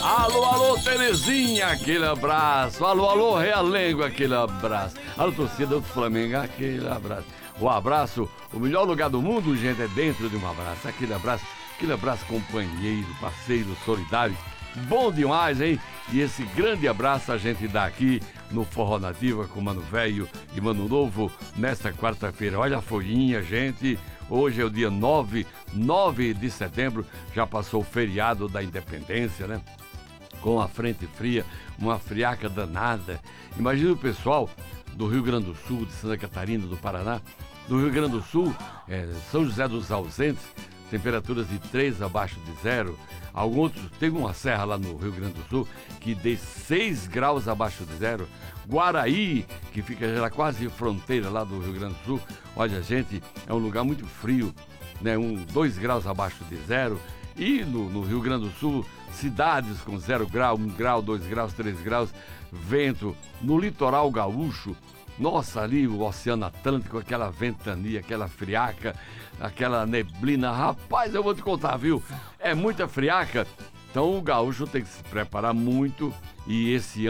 Alô, alô, Terezinha, aquele abraço. Alô, alô, Realengo, aquele abraço. Alô, torcida do Flamengo, aquele abraço. O abraço, o melhor lugar do mundo, gente, é dentro de um abraço. Aquele abraço companheiro, parceiro, solidário. Bom demais, hein? E esse grande abraço a gente dá aqui no Forró Nativa com Mano Velho e Mano Novo nesta quarta-feira. Olha a folhinha, gente. Hoje é o dia 9 de setembro. Já passou o feriado da Independência, né? Com a frente fria, uma friaca danada. Imagina o pessoal do Rio Grande do Sul, de Santa Catarina, do Paraná. Do Rio Grande do Sul, São José dos Ausentes, temperaturas de 3 abaixo de zero. Alguns, tem uma serra lá no Rio Grande do Sul que dê 6 graus abaixo de zero. Guaraí, que fica já quase fronteira lá do Rio Grande do Sul. Olha, gente, é um lugar muito frio, né? 2 graus abaixo de zero. E no Rio Grande do Sul, cidades com 0 grau, 1 grau, 2 graus, 3 graus, vento. No litoral gaúcho, nossa, ali o Oceano Atlântico, aquela ventania, aquela friaca, aquela neblina. Rapaz, eu vou te contar, viu? É muita friaca, então o gaúcho tem que se preparar muito. E esse